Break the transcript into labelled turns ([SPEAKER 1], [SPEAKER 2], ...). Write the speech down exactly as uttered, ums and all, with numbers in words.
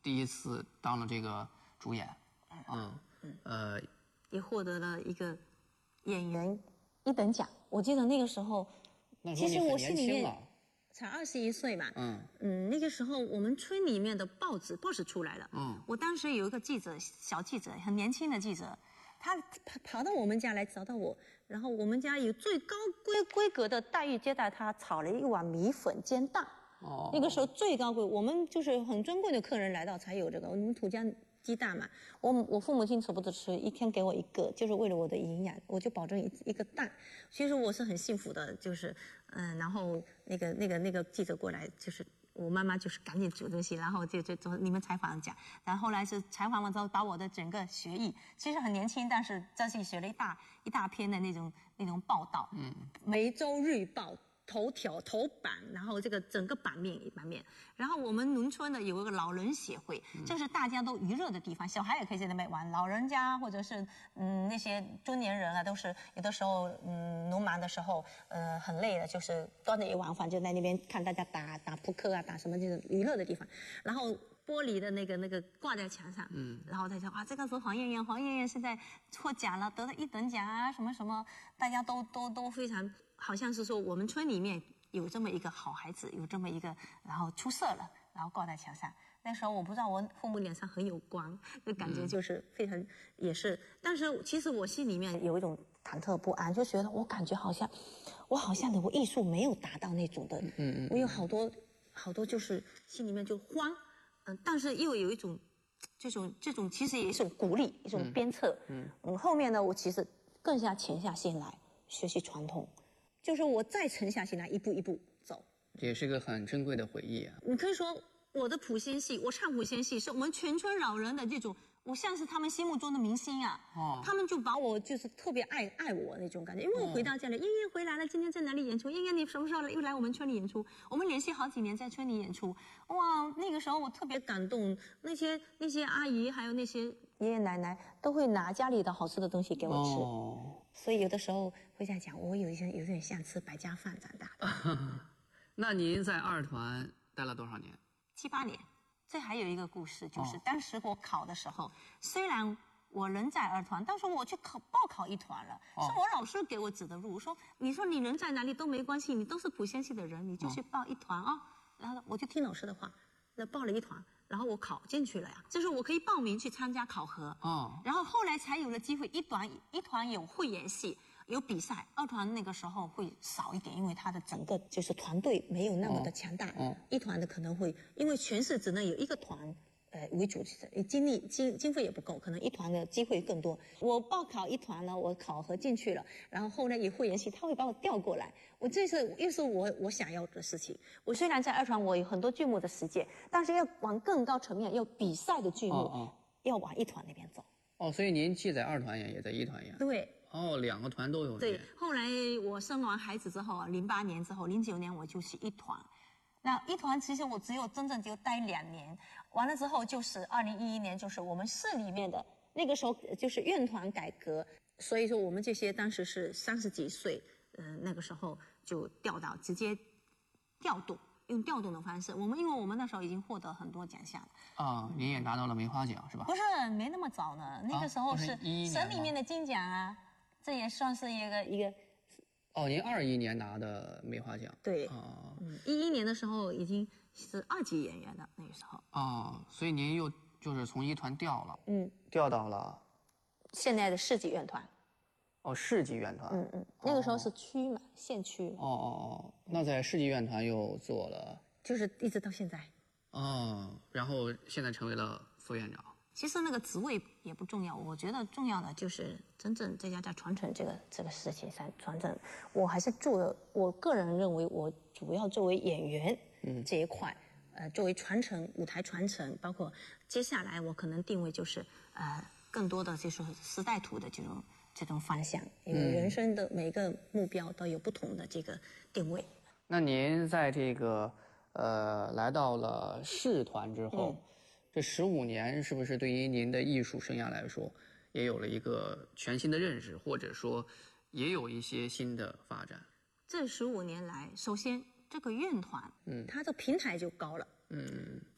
[SPEAKER 1] 第一次当了这个主演，嗯嗯呃，
[SPEAKER 2] 也获得了一个演员一等奖。我记得那个时候，其实我心里面才二十一岁嘛，嗯嗯，那个时候我们村里面的报纸报纸出来了，嗯，我当时有一个记者，小记者，很年轻的记者。他跑跑到我们家来找到我，然后我们家有最高规规格的待遇接待他，炒了一碗米粉煎蛋。哦，那个时候最高贵，我们就是很尊贵的客人来到才有这个。我们土家鸡蛋嘛，我我父母亲舍不得吃，一天给我一个，就是为了我的营养，我就保证一一个蛋。其实我是很幸福的，就是嗯，然后那个那个那个记者过来就是。我妈妈就是赶紧煮东西，然后就就就你们采访讲，然后后来是采访完之后，把我的整个学艺，其实很年轻，但是在这里写了一大一大篇的那种那种报道，嗯，梅州日报头条头版，然后这个整个版面一版面，然后我们农村呢有一个老人协会，这是大家都娱乐的地方，小孩也可以在那边玩，老人家或者是嗯那些中年人啊，都是有的时候嗯农忙的时候，呃很累了，就是端着一碗饭就在那边看大家打打扑克啊，打什么这种娱乐的地方，然后玻璃的那个那个挂在墙上，嗯，然后他说啊，这个是黄艳艳，黄艳艳现在获奖了，得了一等奖啊，什么什么，大家都都都非常。好像是说我们村里面有这么一个好孩子，有这么一个，然后出色了，然后挂在墙上。那时候我不知道，我父母脸上很有光，就感觉就是非常、嗯、也是。但是其实我心里面有一种忐忑不安，就觉得我感觉好像我好像的我艺术没有达到那种的，嗯嗯，我有好多好多就是心里面就慌，嗯、呃，但是又有一种这种这种其实也是一种鼓励，一种鞭策，嗯嗯，后面呢，我其实更加潜下心来学习传统。就是我再沉下心来，一步一步走，
[SPEAKER 1] 也是个很珍贵的回忆啊。
[SPEAKER 2] 你可以说我的普仙戏，我唱普仙戏，是我们全村老人的这种，我像是他们心目中的明星啊。哦，他们就把我就是特别爱爱我那种感觉，因为我回到家里，燕燕回来了，今天在哪里演出？燕燕你什么时候又来我们村里演出？我们连续好几年在村里演出，哇，那个时候我特别感动，那些那些阿姨还有那些爷爷奶奶都会拿家里的好吃的东西给我吃。哦。所以有的时候会在讲，我有一些有点像吃白家饭长大的。
[SPEAKER 1] 那您在二团待了多少年？
[SPEAKER 2] 七八年。这还有一个故事，就是当时我考的时候，哦、虽然我人在二团，但是我去考报考一团了，哦、是我老师给我指的路，说你说你人在哪里都没关系，你都是普仙系的人，你就去报一团啊、哦。然后我就听老师的话，那报了一团。然后我考进去了呀，就是我可以报名去参加考核哦。然后后来才有了机会，一团一团有汇演戏，有比赛，二团那个时候会少一点，因为它的整个就是团队没有那么的强大。哦哦、一团的可能会因为全市只能有一个团。呃，为主，精力经经费也不够，可能一团的机会更多。我报考一团了，我考核进去了，然后后来以汇演戏，他会把我调过来。我这是又是我我想要的事情。我虽然在二团，我有很多剧目的实践，但是要往更高层面，要比赛的剧目，哦哦、要往一团那边走。
[SPEAKER 1] 哦，所以您既在二团演，也在一团演。
[SPEAKER 2] 对。
[SPEAKER 1] 哦，两个团都有演。
[SPEAKER 2] 对，后来我生完孩子之后，零八年之后，零九年我就是一团。那一团其实我只有真正就待两年，完了之后就是二零一一年，就是我们市里面的那个时候就是院团改革，所以说我们这些当时是三十几岁，呃，那个时候就调到直接调动，用调动的方式。我们因为我们那时候已经获得很多奖项了
[SPEAKER 1] 啊，您也拿到了梅花奖是吧？
[SPEAKER 2] 不是，没那么早呢，那个时候是省里面的金奖啊，这也算是一个一个。
[SPEAKER 1] 哦，您二一年拿的梅花奖。
[SPEAKER 2] 对，哦，嗯，一一年的时候已经是二级演员了，那个时候。
[SPEAKER 1] 哦，所以您又就是从一团调了，嗯，调到了
[SPEAKER 2] 现在的市级院团。
[SPEAKER 1] 哦，市级院团。
[SPEAKER 2] 嗯嗯，那个时候是区嘛，县区。
[SPEAKER 1] 哦哦哦，那在市级院团又做了，
[SPEAKER 2] 就是一直到现在。
[SPEAKER 1] 哦，然后现在成为了副院长。
[SPEAKER 2] 其实那个职位也不重要，我觉得重要的就是真正这家在传承这个这个事情上传承。我还是做，我个人认为我主要作为演员嗯这一块，呃，作为传承舞台传承，包括接下来我可能定位就是呃更多的就是时代图的这种这种方向，因为人生的每个目标都有不同的这个定位。
[SPEAKER 1] 那您在这个呃来到了市团之后。嗯，这十五年是不是对于您的艺术生涯来说，也有了一个全新的认识，或者说也有一些新的发展？
[SPEAKER 2] 这十五年来，首先这个院团，嗯，它的平台就高了，嗯，